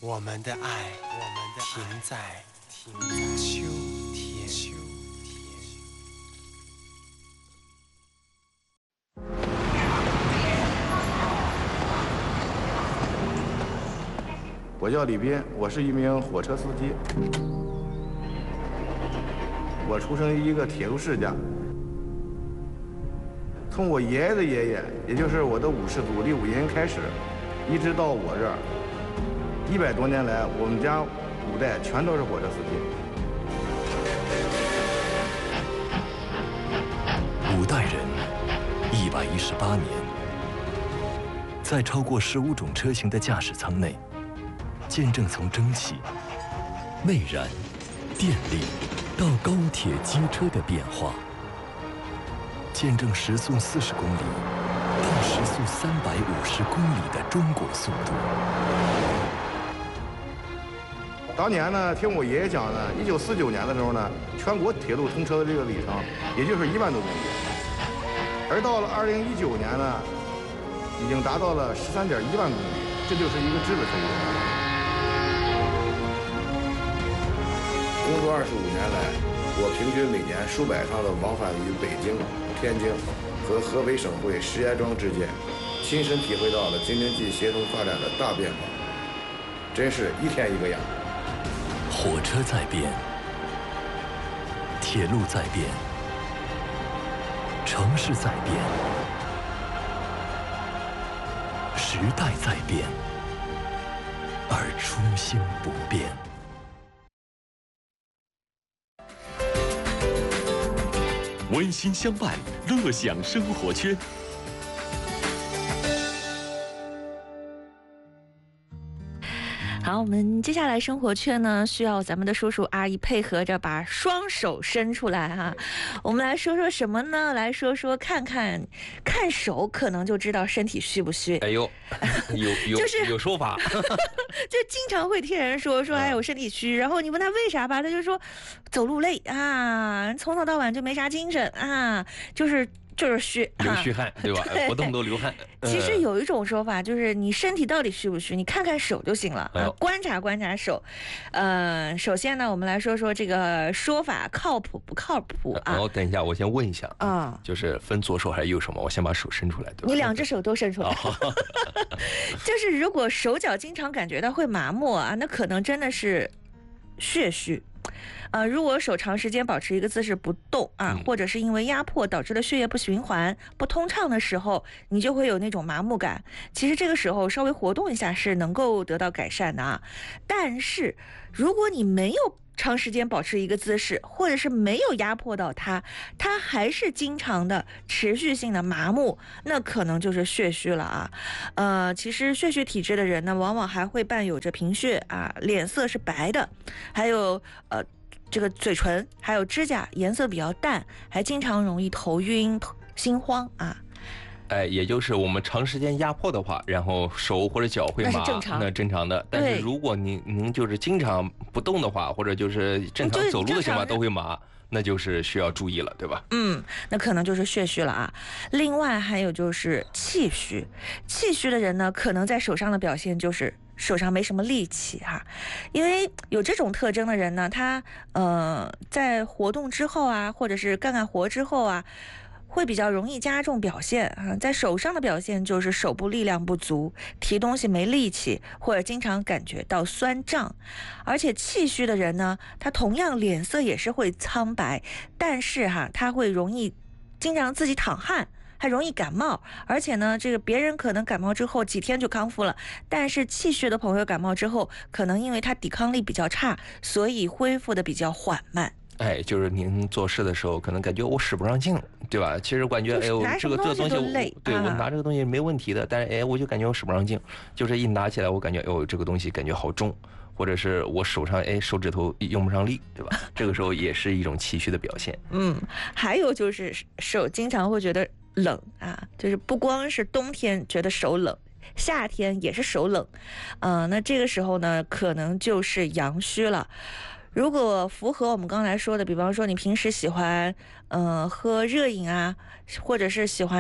我们的爱停在秋天。 我叫李斌，我是一名火车司机。我出生于一个铁路世家，从我爷爷的爷爷，也就是我的五世祖李武银开始，一直到我这儿，100多年来，我们家5代全都是火车司机。 5代人，118年，在超过15种车型的驾驶舱内，见证从蒸汽、内燃、电力到高铁、机车的变化，见证时速40公里到时速350公里的中国速度。 当年呢，听我爷爷讲呢，1949年的时候呢，全国铁路通车的这个里程，也就是1万多公里，而到了2019年呢，已经达到了13.1万公里，这就是一个质的飞跃。 工作25年来，我平均每年数百趟的往返于北京、天津和河北省会石家庄之间，亲身体会到了京津冀协同发展的大变化，真是一天一个样。 火车在变，铁路在变，城市在变，时代在变，而初心不变。 温馨相伴，乐享生活圈。 好，我们接下来生活圈呢，需要咱们的叔叔阿姨配合着把双手伸出来哈。我们来说说什么呢？来说说看手，可能就知道身体虚不虚。 哎呦，就是有说法， 就经常会听人说哎我身体虚，然后你问他为啥吧，他就说走路累啊，从早到晚就没啥精神啊，就是虚， 流虚汗，对吧？活动都流汗。 其实有一种说法，就是你身体到底虚不虚，你看看手就行了啊，观察手。首先呢，我们来说说这个说法靠谱不靠谱啊？ 然后等一下，我先问一下啊，就是分左手还是右手吗？我先把手伸出来，对吧？ 你2只手都伸出来。就是如果手脚经常感觉到会麻木啊，那可能真的是血虚。如果手长时间保持一个姿势不动啊，或者是因为压迫导致的血液不循环、不通畅的时候，你就会有那种麻木感。其实这个时候稍微活动一下是能够得到改善的啊。但是如果你没有长时间保持一个姿势，或者是没有压迫到它还是经常的持续性的麻木，那可能就是血虚了啊。其实血虚体质的人呢，往往还会伴有着贫血啊，脸色是白的，还有这个嘴唇还有指甲颜色比较淡，还经常容易头晕心慌啊。 也就是我们长时间压迫的话，然后手或者脚会麻，那正常的。但是如果您就是经常不动的话，或者就是正常走路的情况都会麻，那就是需要注意了，对吧？ 那可能就是血虚了啊。另外还有就是气虚，气虚的人呢，可能在手上的表现就是手上没什么力气哈。因为有这种特征的人呢，他在活动之后啊，或者是干活之后啊，会比较容易加重表现啊，在手上的表现就是手部力量不足，提东西没力气，或者经常感觉到酸胀。而且气虚的人呢，他同样脸色也是会苍白，但是他会容易经常自己淌汗，还容易感冒。而且呢，这个别人可能感冒之后几天就康复了，但是气虚的朋友感冒之后，可能因为他抵抗力比较差，所以恢复的比较缓慢。 就是您做事的时候，可能感觉我使不上劲，对吧？其实感觉这个东西对我拿这个东西没问题的，但是我就感觉我使不上劲，就是一拿起来我感觉这个东西感觉好重，或者是我手上手指头用不上力，对吧？这个时候也是一种气虚的表现。 还有就是手经常会觉得冷啊，就是不光是冬天觉得手冷，夏天也是手冷，那这个时候呢，可能就是阳虚了。如果符合我们刚才说的，比方说你平时喜欢喝热饮啊，或者是喜欢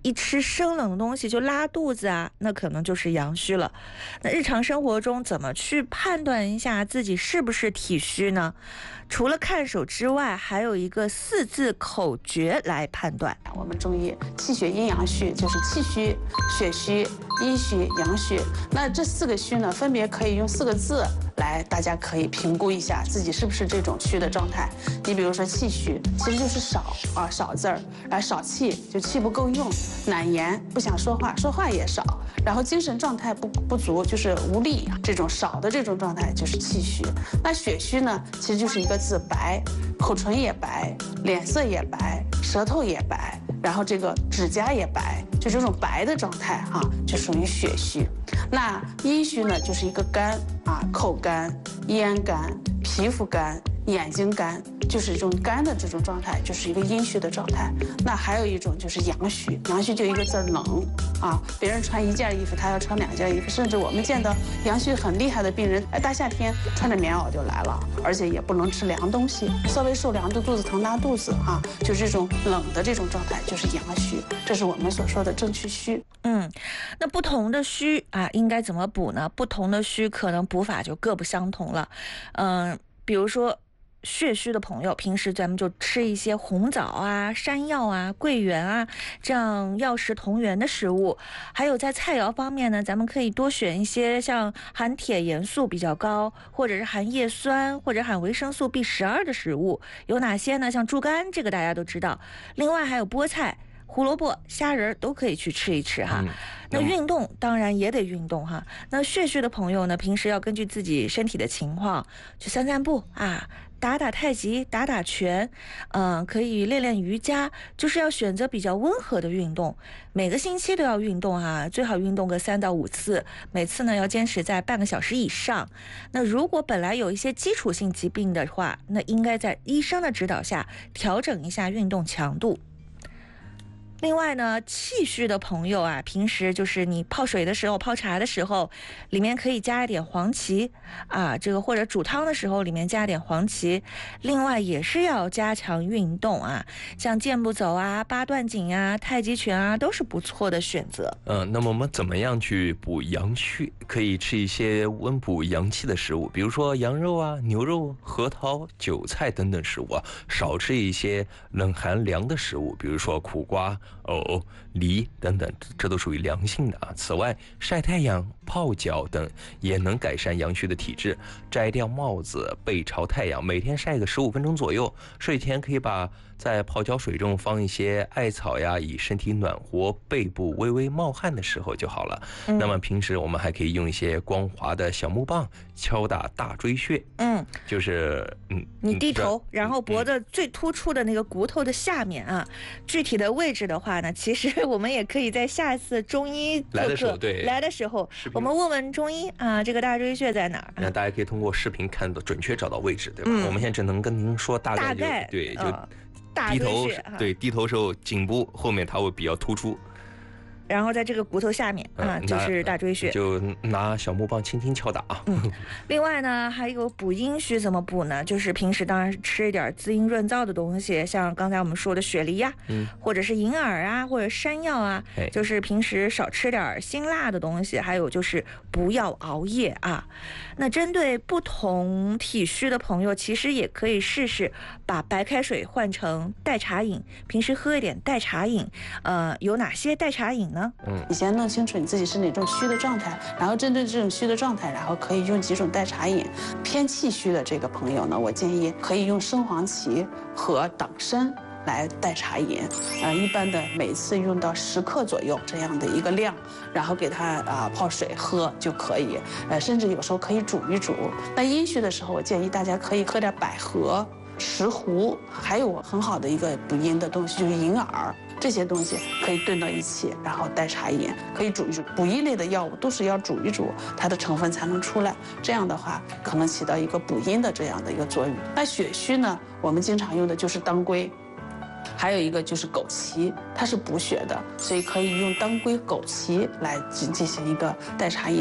一吃生冷的东西就拉肚子啊，那可能就是阳虚了。那日常生活中怎么去判断一下自己是不是体虚呢？除了看手之外，还有一个4字口诀来判断。 我们中医气血阴阳虚，就是气虚、血虚、阴虚、阳虚。那这4个虚呢，分别可以用4个字来，大家可以评估一下自己是不是这种虚的状态。你比如说气虚，其实就是少啊，少字儿，然后少气，就气不够用，懒言，不想说话，说话也少，然后精神状态不足，就是无力，这种少的这种状态就是气虚。那血虚呢，其实就是一个字白，口唇也白，脸色也白，舌头也白，然后这个指甲也白，就这种白的状态哈，就属于血虚。那阴虚呢，就是一个干啊，口干、咽干、皮肤干、眼睛干，就是这种干的这种状态，就是一个阴虚的状态。那还有一种就是阳虚，阳虚就一个字冷啊，别人穿1件衣服，他要穿2件衣服，甚至我们见到阳虚很厉害的病人，大夏天穿着棉袄就来了，而且也不能吃凉东西，稍微受凉的肚子疼拉肚子啊，就这种冷的这种状态就是阳虚，这是我们所说的正气虚。 那不同的虚啊，应该怎么补呢？不同的虚可能补法就各不相同了。比如说血虚的朋友，平时咱们就吃一些红枣啊、山药啊、桂圆啊这样药食同源的食物。还有在菜肴方面呢，咱们可以多选一些像含铁盐素比较高，或者是含叶酸或者含维生素 B12的食物。有哪些呢？像猪肝，这个大家都知道。另外还有菠菜、胡萝卜、虾仁都可以去吃一吃哈。那运动当然也得运动哈。那血虚的朋友呢，平时要根据自己身体的情况去散散步啊，打打太极，打打拳，可以练练瑜伽，就是要选择比较温和的运动。每个星期都要运动哈，最好运动个3到5次，每次呢要坚持在半个小时以上。那如果本来有一些基础性疾病的话，那应该在医生的指导下调整一下运动强度。另外呢，气虚的朋友啊，平时就是你泡水的时候、泡茶的时候，里面可以加一点黄芪啊，这个或者煮汤的时候里面加一点黄芪。另外也是要加强运动啊，像健步走啊、八段锦啊、太极拳啊，都是不错的选择。 那么我们怎么样去补阳虚？可以吃一些温补阳气的食物，比如说羊肉啊、牛肉、核桃、韭菜等等食物啊，少吃一些冷寒凉的食物，比如说苦瓜、藕、梨等等，这都属于凉性的啊。此外，晒太阳、泡脚等也能改善阳虚的体质。摘掉帽子，背朝太阳，每天晒个15分钟左右。睡前可以把在泡脚水中放一些艾草呀，以身体暖和，背部微微冒汗的时候就好了。那么平时我们还可以用一些光滑的小木棒敲打大椎穴。就是你低头，然后脖子最突出的那个骨头的下面啊，具体的位置的话呢，其实我们也可以在下一次中医做客来的时候，我们问问中医啊，这个大椎穴在哪儿？ 那大家可以通过视频看到准确找到位置，对吧？我们现在只能跟您说大概，对，就低头，对，低头时候颈部后面它会比较突出。 然后在这个骨头下面就是大椎穴， 就拿小木棒轻轻敲打啊。 另外呢，还有补阴虚怎么补呢？就是平时当然是吃一点滋阴润燥的东西，像刚才我们说的雪梨呀，或者是银耳啊，或者山药啊，就是平时少吃点辛辣的东西。还有就是不要熬夜啊。那针对不同体虚的朋友，其实也可以试试把白开水换成代茶饮，平时喝一点代茶饮。有哪些代茶饮呢？ 你先弄清楚你自己是哪种虚的状态，然后针对这种虚的状态，然后可以用几种代茶饮。偏气虚的这个朋友呢，我建议可以用生黄芪和党参来代茶饮，一般的每次用到10克左右这样的一个量，然后给它泡水喝就可以，甚至有时候可以煮一煮。那阴虚的时候，我建议大家可以喝点百合、石斛，还有很好的一个补阴的东西就是银耳。这些东西可以炖到一起，然后代茶饮，可以煮一煮。补阴类的药物都是要煮一煮，它的成分才能出来。这样的话，可能起到一个补阴的这样的一个作用。那血虚呢，我们经常用的就是当归，还有一个就是枸杞，它是补血的，所以可以用当归、枸杞来进行一个代茶饮。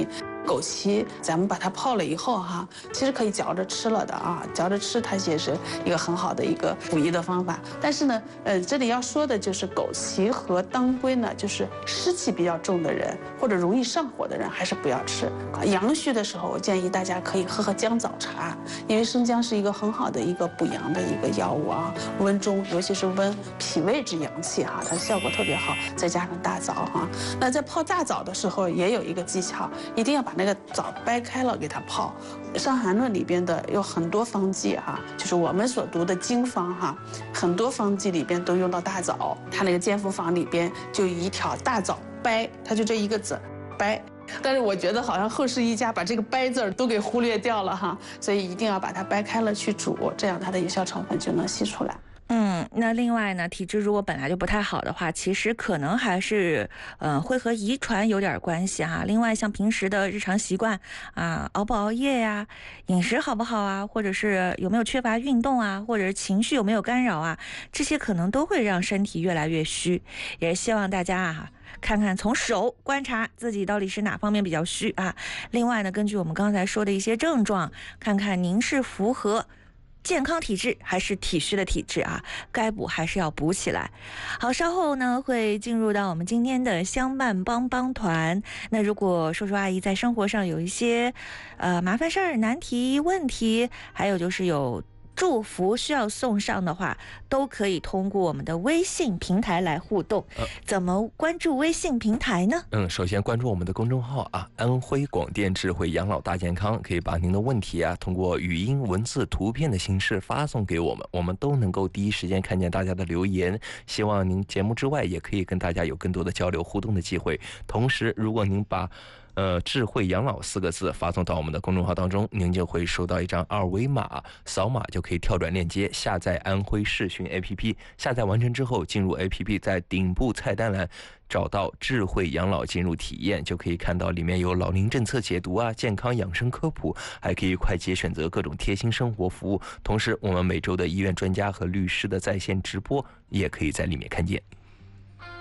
枸杞咱们把它泡了以后哈，其实可以嚼着吃了的啊，嚼着吃它也是一个很好的一个补益的方法。但是呢，这里要说的就是枸杞和当归呢，就是湿气比较重的人或者容易上火的人还是不要吃。阳虚的时候，我建议大家可以喝姜枣茶，因为生姜是一个很好的一个补阳的一个药物啊，温中，尤其是温脾胃之阳气哈，它效果特别好。再加上大枣哈，那在泡大枣的时候也有一个技巧，一定要把那个枣掰开了给它泡。《伤寒论》里边的有很多方剂哈，就是我们所读的经方哈，很多方剂里边都用到大枣。它那个煎服坊里边就一条大枣掰，它就这一个字掰。但是我觉得好像后世一家把这个掰字都给忽略掉了哈，所以一定要把它掰开了去煮，这样它的有效成分就能析出来。 那另外呢，体质如果本来就不太好的话，其实可能还是会和遗传有点关系哈。另外像平时的日常习惯啊，熬不熬夜呀，饮食好不好啊，或者是有没有缺乏运动啊，或者是情绪有没有干扰啊，这些可能都会让身体越来越虚。也希望大家啊，看看从手观察自己到底是哪方面比较虚啊。另外呢，根据我们刚才说的一些症状，看看您是符合健康体质还是体虚的体质啊？该补还是要补起来。好，稍后呢会进入到我们今天的相伴帮帮团。那如果叔叔阿姨在生活上有一些麻烦事儿、难题、问题，还有就是有祝福需要送上的话，都可以通过我们的微信平台来互动。怎么关注微信平台呢？ 首先关注我们的公众号啊，安徽广电智慧养老大健康，可以把您的问题啊通过语音、文字、图片的形式发送给我们，我们都能够第一时间看见大家的留言。希望您节目之外也可以跟大家有更多的交流互动的机会。同时，如果您把智慧养老4个字发送到我们的公众号当中，您就会收到一张2维码，扫码就可以跳转链接下载安徽视讯 APP。 下载完成之后，进入 APP， 在顶部菜单栏找到智慧养老进入体验，就可以看到里面有老龄政策解读啊、健康养生科普，还可以快捷选择各种贴心生活服务。同时，我们每周的医院专家和律师的在线直播也可以在里面看见。